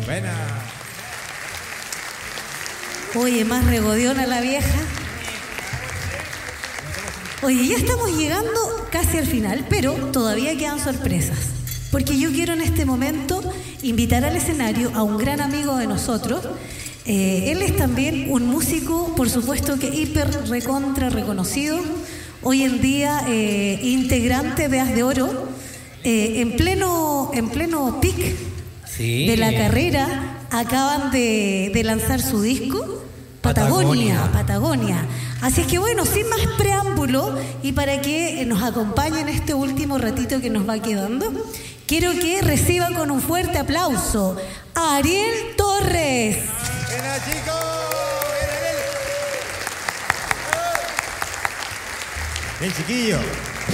Buena. Oye, más regodiona la vieja. Oye, ya estamos llegando casi al final, pero todavía quedan sorpresas. Porque yo quiero en este momento invitar al escenario a un gran amigo de nosotros. Él es también un músico, por supuesto que hiper recontra reconocido. Hoy en día integrante de As de Oro, en pleno pic de la carrera, acaban de lanzar su disco Patagonia. Así es que bueno, sin más preámbulo y para que nos acompañe en este último ratito que nos va quedando, quiero que reciban con un fuerte aplauso a Ariel Torres. ¡Buena, chicos! ¡Ven, chiquillo!